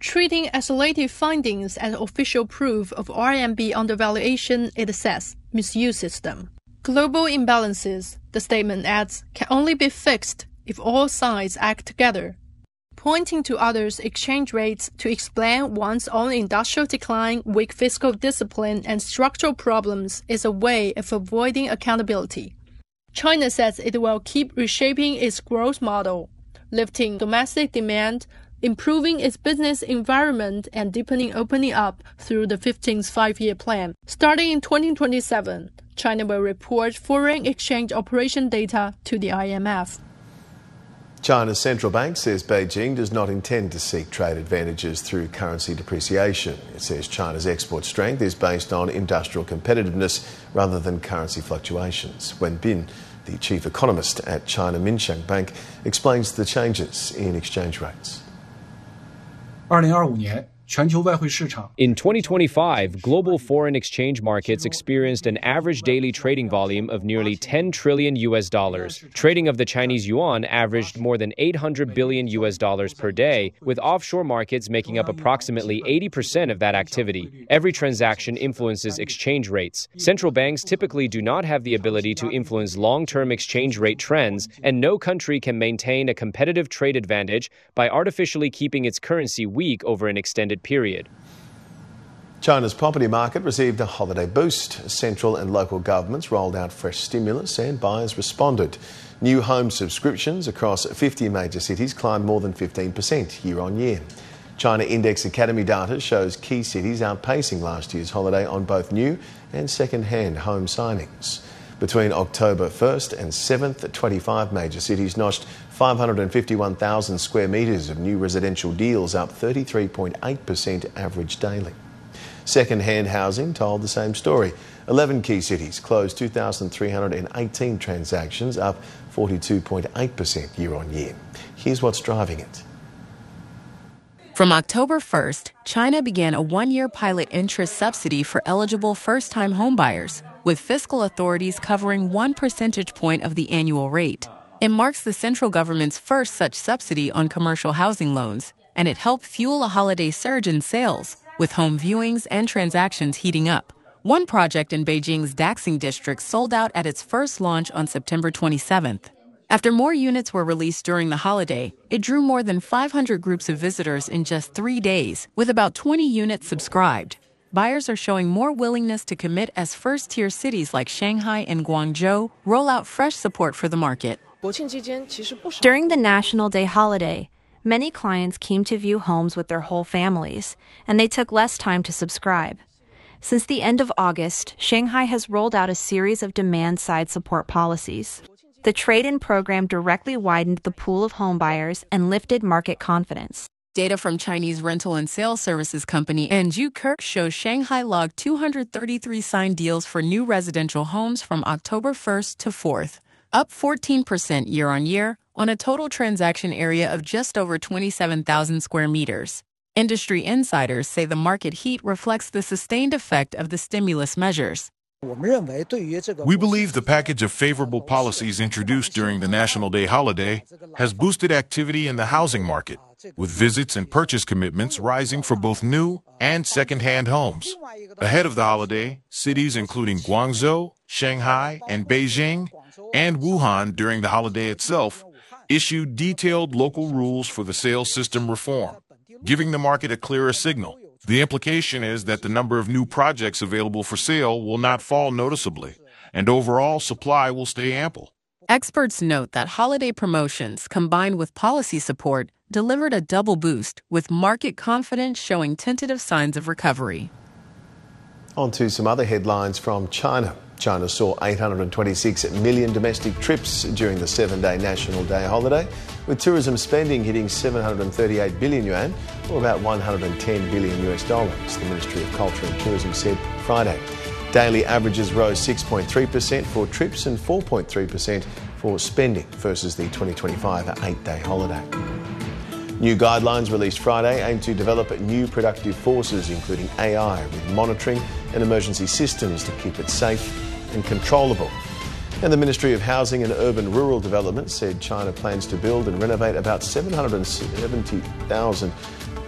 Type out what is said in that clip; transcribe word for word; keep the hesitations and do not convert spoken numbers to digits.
treating isolated findings as official proof of R M B undervaluation, it says, misuses them. Global imbalances, the statement adds, can only be fixed if all sides act together. Pointing to others' exchange rates to explain one's own industrial decline, weak fiscal discipline, and structural problems is a way of avoiding accountability. China says it will keep reshaping its growth model, lifting domestic demand, improving its business environment, and deepening opening up through the fifteenth Five-Year Plan. Starting in twenty twenty-seven, China will report foreign exchange operation data to the I M F. China's central bank says Beijing does not intend to seek trade advantages through currency depreciation. It says China's export strength is based on industrial competitiveness rather than currency fluctuations. Wen Bin, the chief economist at China Minsheng Bank, explains the changes in exchange rates. In twenty twenty-five, global foreign exchange markets experienced an average daily trading volume of nearly ten trillion U S dollars. Trading of the Chinese yuan averaged more than eight hundred billion U S dollars per day, with offshore markets making up approximately eighty percent of that activity. Every transaction influences exchange rates. Central banks typically do not have the ability to influence long-term exchange rate trends, and no country can maintain a competitive trade advantage by artificially keeping its currency weak over an extended period. China's property market received a holiday boost. Central and local governments rolled out fresh stimulus and buyers responded. New home subscriptions across fifty major cities climbed more than fifteen percent year on year. China Index Academy data shows key cities outpacing last year's holiday on both new and second-hand home signings. Between October first and seventh, twenty-five major cities notched five hundred fifty-one thousand square metres of new residential deals, up thirty-three point eight percent average daily. Second-hand housing told the same story. eleven key cities closed two thousand three hundred eighteen transactions, up forty-two point eight percent year on year. Here's what's driving it. From October first, China began a one-year pilot interest subsidy for eligible first-time homebuyers, with fiscal authorities covering one percentage point of the annual rate. It marks the central government's first such subsidy on commercial housing loans, and it helped fuel a holiday surge in sales, with home viewings and transactions heating up. One project in Beijing's Daxing district sold out at its first launch on September twenty-seventh. After more units were released during the holiday, it drew more than five hundred groups of visitors in just three days, with about twenty units subscribed. Buyers are showing more willingness to commit as first-tier cities like Shanghai and Guangzhou roll out fresh support for the market. During the National Day holiday, many clients came to view homes with their whole families, and they took less time to subscribe. Since the end of August, Shanghai has rolled out a series of demand-side support policies. The trade-in program directly widened the pool of home buyers and lifted market confidence. Data from Chinese rental and sales services company Anju Kirk shows Shanghai logged two hundred thirty-three signed deals for new residential homes from October first to fourth, up fourteen percent year on year on a total transaction area of just over twenty-seven thousand square meters. Industry insiders say the market heat reflects the sustained effect of the stimulus measures. We believe the package of favorable policies introduced during the National Day holiday has boosted activity in the housing market, with visits and purchase commitments rising for both new and second-hand homes. Ahead of the holiday, cities including Guangzhou, Shanghai, and Beijing, and Wuhan during the holiday itself, issued detailed local rules for the sales system reform, giving the market a clearer signal. The implication is that the number of new projects available for sale will not fall noticeably, and overall supply will stay ample. Experts note that holiday promotions, combined with policy support, delivered a double boost, with market confidence showing tentative signs of recovery. On to some other headlines from China. China saw eight hundred twenty-six million domestic trips during the seven-day National Day holiday, with tourism spending hitting seven hundred thirty-eight billion yuan, or about one hundred ten billion U S dollars, the Ministry of Culture and Tourism said Friday. Daily averages rose six point three percent for trips and four point three percent for spending versus the twenty twenty-five eight-day holiday. New guidelines released Friday aim to develop new productive forces, including A I, with monitoring and emergency systems to keep it safe and controllable. And the Ministry of Housing and Urban Rural Development said China plans to build and renovate about seven hundred seventy thousand